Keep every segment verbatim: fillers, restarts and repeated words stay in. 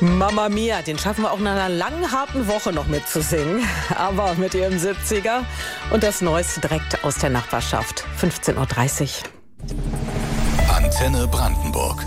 Mamma Mia, den schaffen wir auch nach einer langen, harten Woche noch mitzusingen. Aber mit ihrem siebziger und das Neueste direkt aus der Nachbarschaft. fünfzehn Uhr dreißig. Antenne Brandenburg.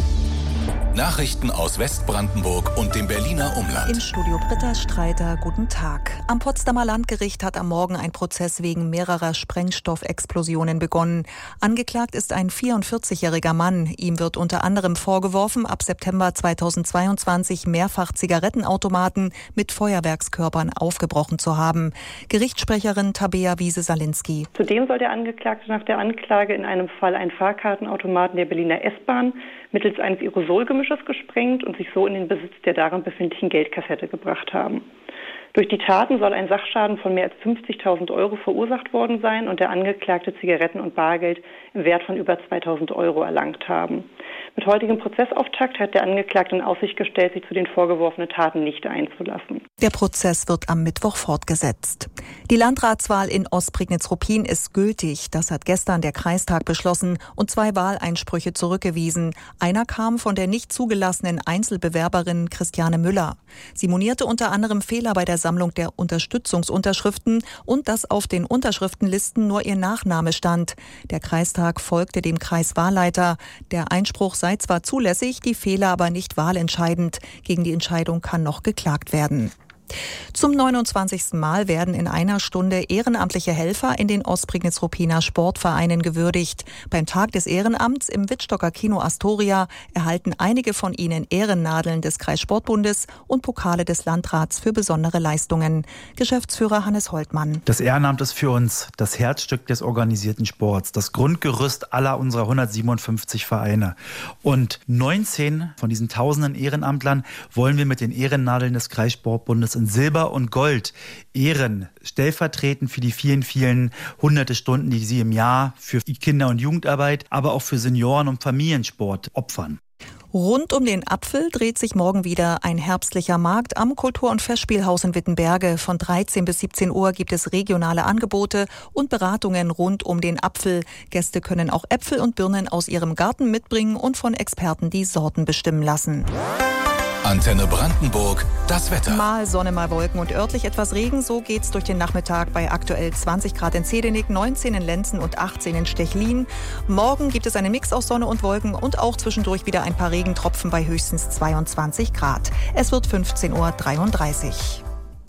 Nachrichten aus Westbrandenburg und dem Berliner Umland. Im Studio Britta Streiter, guten Tag. Am Potsdamer Landgericht hat am Morgen ein Prozess wegen mehrerer Sprengstoffexplosionen begonnen. Angeklagt ist ein vierundvierzigjähriger Mann. Ihm wird unter anderem vorgeworfen, ab September zweitausendzweiundzwanzig mehrfach Zigarettenautomaten mit Feuerwerkskörpern aufgebrochen zu haben. Gerichtssprecherin Tabea Wiese-Salinski. Zudem soll der Angeklagte nach der Anklage in einem Fall einen Fahrkartenautomaten der Berliner S-Bahn mittels eines Aerosolgemisches gesprengt und sich so in den Besitz der darin befindlichen Geldkassette gebracht haben. Durch die Taten soll ein Sachschaden von mehr als fünfzigtausend Euro verursacht worden sein und der Angeklagte Zigaretten und Bargeld im Wert von über zweitausend Euro erlangt haben. Mit heutigem Prozessauftakt hat der Angeklagte in Aussicht gestellt, sich zu den vorgeworfenen Taten nicht einzulassen. Der Prozess wird am Mittwoch fortgesetzt. Die Landratswahl in Ostprignitz-Ruppin ist gültig. Das hat gestern der Kreistag beschlossen und zwei Wahleinsprüche zurückgewiesen. Einer kam von der nicht zugelassenen Einzelbewerberin Christiane Müller. Sie monierte unter anderem Fehler bei der Sammlung der Unterstützungsunterschriften und dass auf den Unterschriftenlisten nur ihr Nachname stand. Der Kreistag folgte dem Kreiswahlleiter. Der Einspruch sei zwar zulässig, die Fehler aber nicht wahlentscheidend. Gegen die Entscheidung kann noch geklagt werden. Zum neunundzwanzigsten Mal werden in einer Stunde ehrenamtliche Helfer in den Ostprignitz-Ruppiner Sportvereinen gewürdigt. Beim Tag des Ehrenamts im Wittstocker Kino Astoria erhalten einige von ihnen Ehrennadeln des Kreissportbundes und Pokale des Landrats für besondere Leistungen. Geschäftsführer Hannes Holtmann. Das Ehrenamt ist für uns das Herzstück des organisierten Sports, das Grundgerüst aller unserer hundertsiebenundfünfzig Vereine. Und neunzehn von diesen tausenden Ehrenamtlern wollen wir mit den Ehrennadeln des Kreissportbundes in Silber und Gold ehren, stellvertretend für die vielen, vielen hunderte Stunden, die sie im Jahr für Kinder- und Jugendarbeit, aber auch für Senioren- und Familiensport opfern. Rund um den Apfel dreht sich morgen wieder ein herbstlicher Markt am Kultur- und Festspielhaus in Wittenberge. Von dreizehn bis siebzehn Uhr gibt es regionale Angebote und Beratungen rund um den Apfel. Gäste können auch Äpfel und Birnen aus ihrem Garten mitbringen und von Experten die Sorten bestimmen lassen. Antenne Brandenburg, das Wetter. Mal Sonne, mal Wolken und örtlich etwas Regen. So geht's durch den Nachmittag bei aktuell zwanzig Grad in Zedenick, neunzehn in Lenzen und achtzehn in Stechlin. Morgen gibt es einen Mix aus Sonne und Wolken und auch zwischendurch wieder ein paar Regentropfen bei höchstens zweiundzwanzig Grad. Es wird fünfzehn Uhr dreiunddreißig.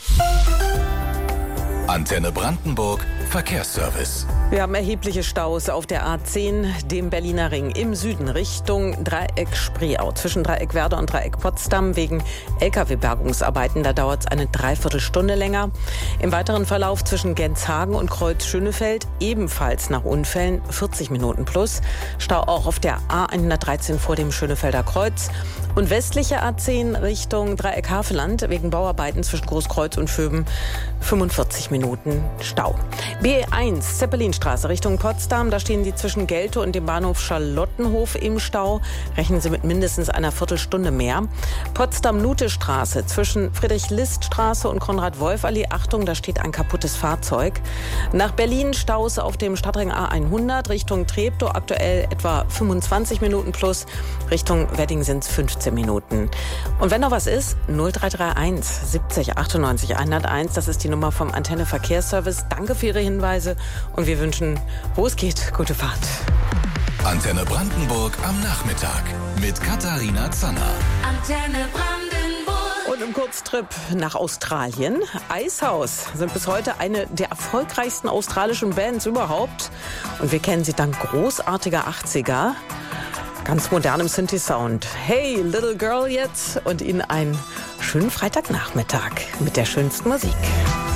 Antenne Brandenburg, Verkehrsservice. Wir haben erhebliche Staus auf der A zehn, dem Berliner Ring, im Süden Richtung Dreieck Spreeau, zwischen Dreieck Werder und Dreieck Potsdam wegen L K W-Bergungsarbeiten. Da dauert es eine Dreiviertelstunde länger. Im weiteren Verlauf zwischen Genshagen und Kreuz Schönefeld ebenfalls nach Unfällen vierzig Minuten plus. Stau auch auf der A hundertdreizehn vor dem Schönefelder Kreuz. Und westliche A zehn Richtung Dreieck Havelland wegen Bauarbeiten zwischen Großkreuz und Vöben fünfundvierzig Minuten Stau. B eins Zeppelinstraße Richtung Potsdam, da stehen Sie zwischen Gelte und dem Bahnhof Charlottenhof im Stau. Rechnen Sie mit mindestens einer Viertelstunde mehr. Potsdam-Nute-Straße zwischen Friedrich-List-Straße und Konrad-Wolf-Allee. Achtung, da steht ein kaputtes Fahrzeug. Nach Berlin Staus auf dem Stadtring A hundert Richtung Treptow, aktuell etwa fünfundzwanzig Minuten plus. Richtung Wedding sind es fünfzehn Minuten. Und wenn noch was ist, null drei drei eins siebzig achtundneunzig hunderteins, das ist die Nummer vom Antenne Verkehrsservice. Danke für Ihre Hinweise und wir wünschen, wo es geht, gute Fahrt. Antenne Brandenburg am Nachmittag mit Katharina Zanner. Antenne Brandenburg. Und im Kurztrip nach Australien. Icehouse sind bis heute eine der erfolgreichsten australischen Bands überhaupt. Und wir kennen sie dank großartiger achtziger. Ganz modernem Synthi-Sound. Hey, Little Girl jetzt und Ihnen einen schönen Freitagnachmittag mit der schönsten Musik.